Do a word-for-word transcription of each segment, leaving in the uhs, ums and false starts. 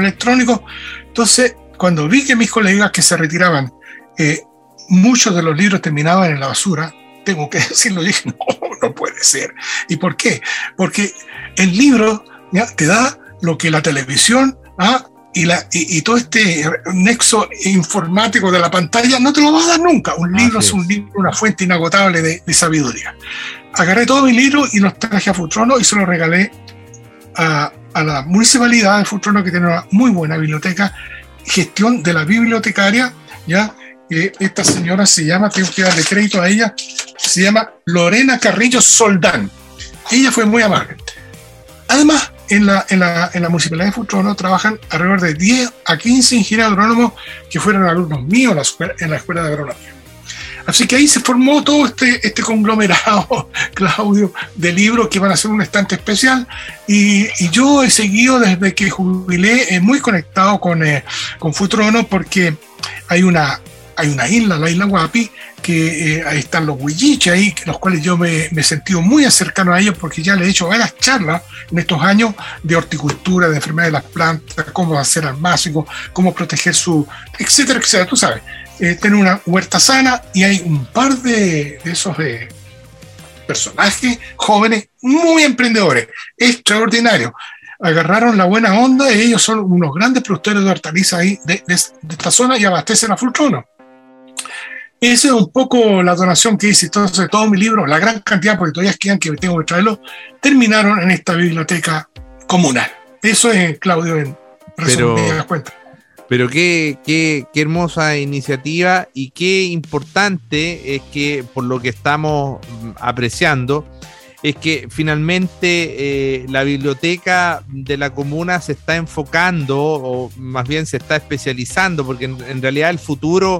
electrónico. Entonces, cuando vi que mis colegas que se retiraban, eh, muchos de los libros terminaban en la basura, tengo que decirlo, dije, no, no puede ser. ¿Y por qué? Porque el libro, ¿ya?, te da lo que la televisión, ¿ah?, y, la, y, y todo este nexo informático de la pantalla no te lo va a dar nunca. Un libro es un libro, una fuente inagotable de, de sabiduría. Agarré todos mis libros y los traje a Futrono y se los regalé a, a la municipalidad de Futrono, que tiene una muy buena biblioteca, gestión de la bibliotecaria, ¿ya? Eh, esta señora se llama, tengo que darle crédito a ella, se llama Lorena Carrillo Soldán. Ella fue muy amable. Además, en la, en la, en la municipalidad de Futrono trabajan alrededor de diez a quince ingenieros agrónomos que fueron alumnos míos en la escuela, en la escuela de agronomía. Así que ahí se formó todo este, este conglomerado, Claudio, de libros que van a ser un estante especial. Y, y yo he seguido desde que jubilé, eh, muy conectado con, eh, con Futrono, porque hay una, hay una isla, la isla Guapi, que eh, ahí están los huilliches ahí, los cuales yo me, me he sentido muy cercano a ellos, porque ya le he hecho varias charlas en estos años de horticultura, de enfermedades de las plantas, cómo hacer almácigos, cómo proteger su, etcétera, etcétera. Tú sabes, eh, tener una huerta sana, y hay un par de, de esos eh, personajes jóvenes muy emprendedores, extraordinarios. Agarraron la buena onda y ellos son unos grandes productores de hortalizas ahí de, de, de esta zona y abastecen a Futrono. Esa es un poco la donación que hice. Entonces, todos mis libros, la gran cantidad, porque todavía quedan que tengo que traerlos, terminaron en esta biblioteca comunal. Eso es, Claudio, en resumidas cuentas. Pero qué, qué, qué hermosa iniciativa, y qué importante es que, por lo que estamos apreciando, es que finalmente eh, la biblioteca de la comuna se está enfocando, o más bien se está especializando, porque en, en realidad el futuro,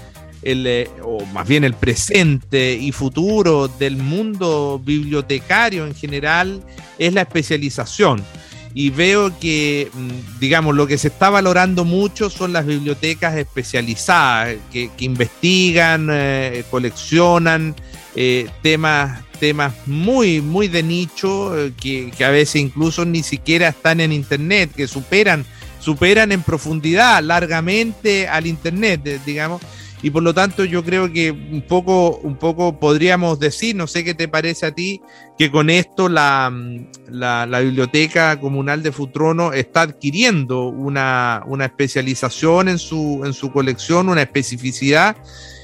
el, eh, o más bien el presente y futuro del mundo bibliotecario en general es la especialización. Y veo que, digamos, lo que se está valorando mucho son las bibliotecas especializadas, que, que investigan, eh, coleccionan eh, temas, temas muy, muy de nicho, eh, que, que a veces incluso ni siquiera están en internet, que superan, superan en profundidad largamente al internet, eh, digamos. Y por lo tanto yo creo que un poco, un poco podríamos decir, no sé qué te parece a ti, que con esto la, la, la Biblioteca Comunal de Futrono está adquiriendo una, una especialización en su, en su colección, una especificidad,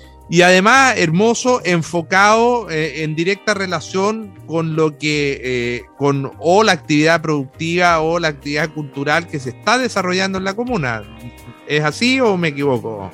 y además hermoso, enfocado eh, en directa relación con lo que, eh, con o la actividad productiva o la actividad cultural que se está desarrollando en la comuna. ¿Es así o me equivoco?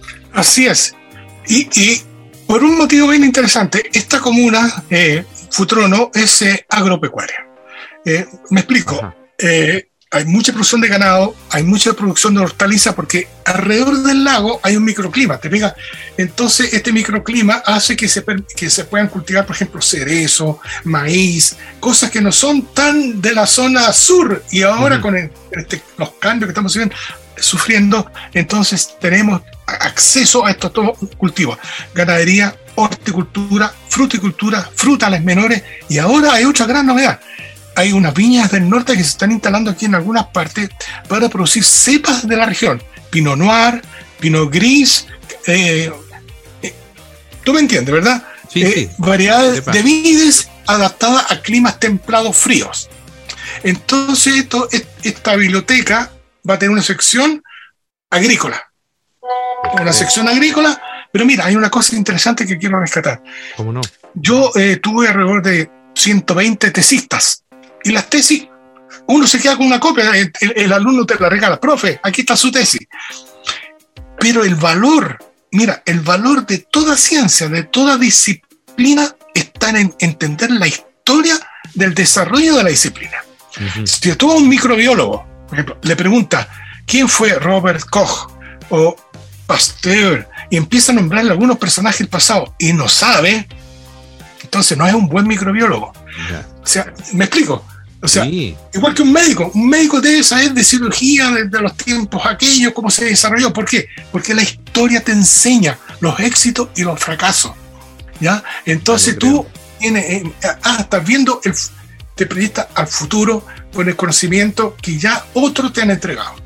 Así es, y, y por un motivo bien interesante, esta comuna, eh, Futrono, es eh, agropecuaria. Eh, me explico, eh, hay mucha producción de ganado, hay mucha producción de hortalizas, porque alrededor del lago hay un microclima, ¿te fijas? Entonces este microclima hace que se, que se puedan cultivar, por ejemplo, cerezo, maíz, cosas que no son tan de la zona sur, y ahora uh-huh. con el, este, los cambios que estamos sufriendo, sufriendo, entonces tenemos acceso a estos cultivos: ganadería, horticultura, fruticultura, frutales menores. Y ahora hay otra gran novedad: hay unas viñas del norte que se están instalando aquí en algunas partes para producir cepas de la región, Pinot Noir, Pinot Gris, eh, eh, tú me entiendes, ¿verdad? Sí, eh, sí. Variedades Cepa. de vides adaptadas a climas templados fríos. Entonces esto, esta biblioteca va a tener una sección agrícola, una sección agrícola, pero mira, hay una cosa interesante que quiero rescatar. ¿Cómo no? Yo eh, tuve alrededor de ciento veinte tesistas, y las tesis, uno se queda con una copia, el, el, el alumno te la regala, profe, aquí está su tesis. Pero el valor, mira, el valor de toda ciencia, de toda disciplina, está en entender la historia del desarrollo de la disciplina. Uh-huh. Si tú a un microbiólogo, por ejemplo, le pregunta quién fue Robert Koch o Pasteur, y empieza a nombrarle algunos personajes del pasado y no sabe, entonces no es un buen microbiólogo. Yeah. O sea, ¿me explico? O sea, sí. Igual que un médico, un médico debe saber de cirugía desde los tiempos aquellos, cómo se desarrolló. ¿Por qué? Porque la historia te enseña los éxitos y los fracasos, ¿ya? Entonces tú tienes, eh, ah, estás viendo, el, te proyectas al futuro con el conocimiento que ya otros te han entregado.